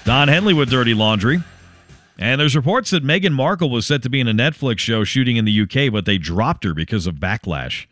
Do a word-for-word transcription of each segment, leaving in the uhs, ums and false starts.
Don Henley with Dirty Laundry. And there's reports that Meghan Markle was set to be in a Netflix show shooting in the U K, but they dropped her because of backlash.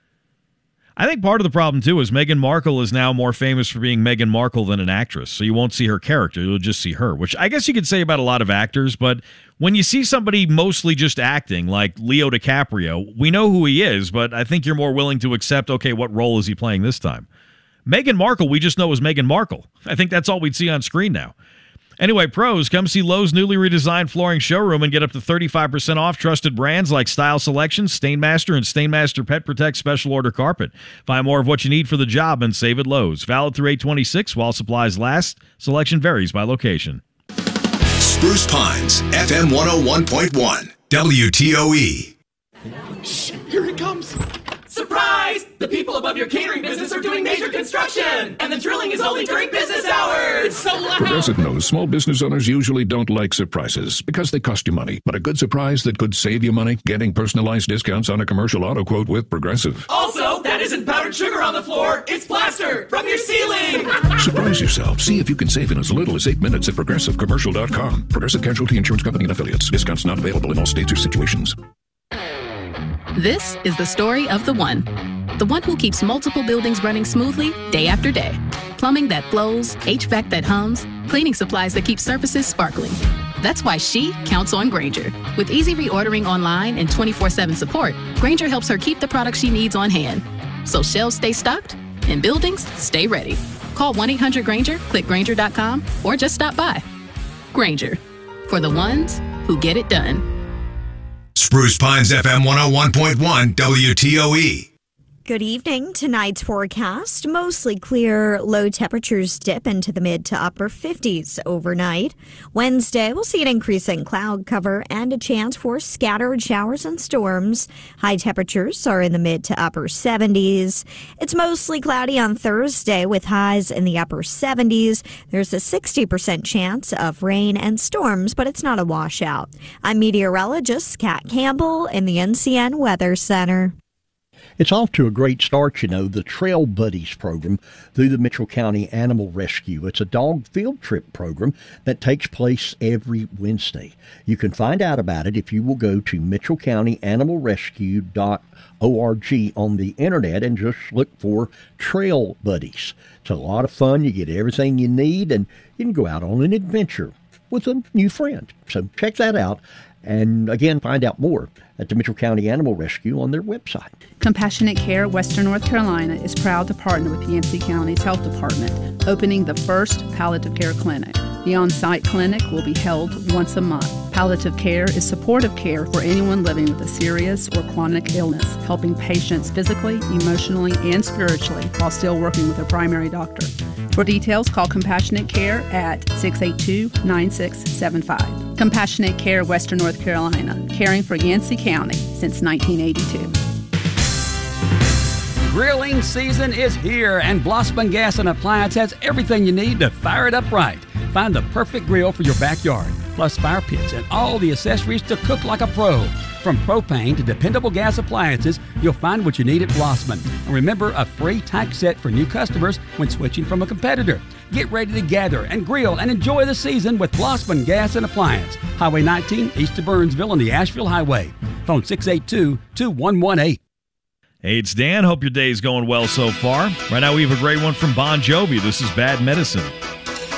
I think part of the problem, too, is Meghan Markle is now more famous for being Meghan Markle than an actress. So you won't see her character. You'll just see her, which I guess you could say about a lot of actors. But when you see somebody mostly just acting, like Leo DiCaprio, we know who he is, but I think you're more willing to accept, okay, what role is he playing this time? Meghan Markle, we just know as Meghan Markle. I think that's all we'd see on screen now. Anyway, pros, come see Lowe's newly redesigned flooring showroom and get up to thirty-five percent off trusted brands like Style Selection, Stainmaster, and Stainmaster Pet Protect Special Order Carpet. Find more of what you need for the job and save at Lowe's. Valid through eight twenty-six while supplies last. Selection varies by location. Spruce Pines, F M one oh one point one, W T O E. Shh, here it comes. Surprise! The people above your catering business are doing major construction, and the drilling is only during business hours. It's so loud. Progressive knows small business owners usually don't like surprises because they cost you money. But a good surprise that could save you money, getting personalized discounts on a commercial auto quote with Progressive. Also, that isn't powdered sugar on the floor. It's plaster from your ceiling. Surprise yourself. See if you can save in as little as eight minutes at progressive commercial dot com. Progressive Casualty Insurance Company and Affiliates. Discounts not available in all states or situations. This is the story of the one. The one who keeps multiple buildings running smoothly day after day. Plumbing that flows, H V A C that hums, cleaning supplies that keep surfaces sparkling. That's why she counts on Grainger. With easy reordering online and twenty-four seven support, Grainger helps her keep the products she needs on hand. So shelves stay stocked and buildings stay ready. Call one eight hundred Grainger, click Grainger dot com, or just stop by. Grainger, for the ones who get it done. Spruce Pines, F M one oh one point one, W T O E. Good evening. Tonight's forecast, mostly clear. Low temperatures dip into the mid to upper fifties overnight. Wednesday, we'll see an increase in cloud cover and a chance for scattered showers and storms. High temperatures are in the mid to upper seventies. It's mostly cloudy on Thursday with highs in the upper seventies. There's a sixty percent chance of rain and storms, but it's not a washout. I'm meteorologist Kat Campbell in the N C N Weather Center. It's off to a great start, you know, the Trail Buddies program through the Mitchell County Animal Rescue. It's a dog field trip program that takes place every Wednesday. You can find out about it if you will go to mitchell county animal rescue dot org on the internet and just look for Trail Buddies. It's a lot of fun. You get everything you need, and you can go out on an adventure with a new friend. So check that out. And again, find out more at the Mitchell County Animal Rescue on their website. Compassionate Care Western North Carolina is proud to partner with Yancey County's Health Department, opening the first palliative care clinic. The on-site clinic will be held once a month. Palliative care is supportive care for anyone living with a serious or chronic illness, helping patients physically, emotionally, and spiritually while still working with a primary doctor. For details, call Compassionate Care at six eight two, nine six seven five. Compassionate Care Western North Carolina, caring for Yancey County since nineteen eighty-two. Grilling season is here, and Blossman Gas and Appliance has everything you need to fire it up right. Find the perfect grill for your backyard, plus fire pits and all the accessories to cook like a pro. From propane to dependable gas appliances, you'll find what you need at Blossman. And remember, a free tack set for new customers when switching from a competitor. Get ready to gather and grill and enjoy the season with Blossman Gas and Appliance. Highway nineteen, east of Burnsville on the Asheville Highway. Phone six eight two, two one one eight. Hey, it's Dan. Hope your day's going well so far. Right now we have a great one from Bon Jovi. This is Bad Medicine.